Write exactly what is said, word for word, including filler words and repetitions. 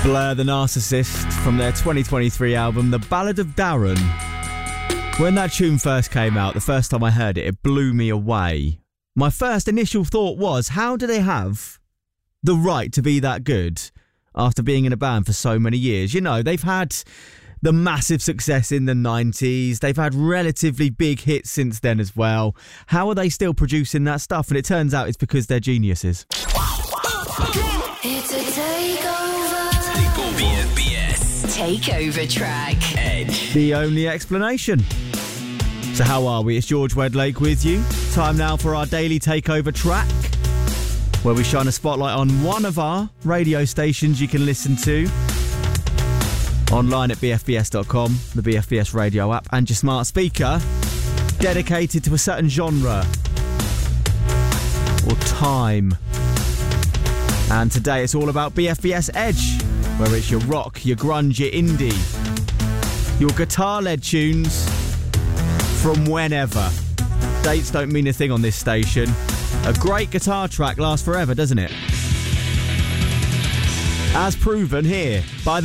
Blur the Narcissist from their twenty twenty-three album, The Ballad of Darren. When that tune first came out, the first time I heard it, it blew me away. My first initial thought was, how do they have the right to be that good after being in a band for so many years? You know, they've had the massive success in the nineties. They've had relatively big hits since then as well. How are they still producing that stuff? And it turns out it's because they're geniuses. It's a takeover. Takeover B F B S. Takeover track. Edge. The only explanation. So how are we? It's George Wedlake with you. Time now for our daily takeover track, where we shine a spotlight on one of our radio stations you can listen to online at b f b s dot com, the B F B S radio app, and your smart speaker, dedicated to a certain genre or time. And today it's all about B F B S Edge, where it's your rock, your grunge, your indie, your guitar-led tunes from whenever. Dates don't mean a thing on this station. A great guitar track lasts forever, doesn't it? As proven here by the